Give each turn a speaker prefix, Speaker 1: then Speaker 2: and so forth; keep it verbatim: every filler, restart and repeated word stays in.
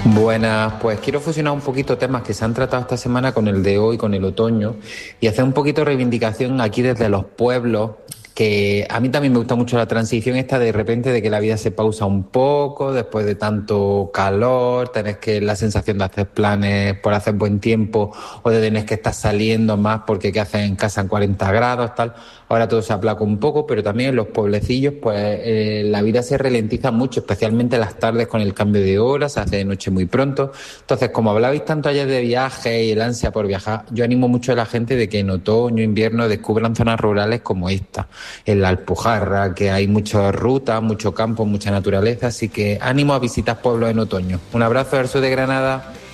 Speaker 1: Buenas, pues quiero fusionar un poquito temas que se han tratado esta semana con el de hoy, con el otoño, y hacer un poquito de reivindicación aquí desde los pueblos, que a mí también me gusta mucho la transición esta de repente de que la vida se pausa un poco, después de tanto calor, tenés que la sensación de hacer planes por hacer buen tiempo, o de tenés que estar saliendo más porque qué haces en casa en cuarenta grados, tal. Ahora todo se aplaca un poco, pero también en los pueblecillos, pues eh, la vida se ralentiza mucho, especialmente las tardes con el cambio de hora, se hace de noche muy pronto. Entonces, como hablabais tanto ayer de viaje y el ansia por viajar, yo animo mucho a la gente de que en otoño, invierno, descubran zonas rurales como esta, en la Alpujarra, que hay muchas rutas, mucho campo, mucha naturaleza, así que ánimo a visitar pueblos en otoño. Un abrazo del sur de Granada.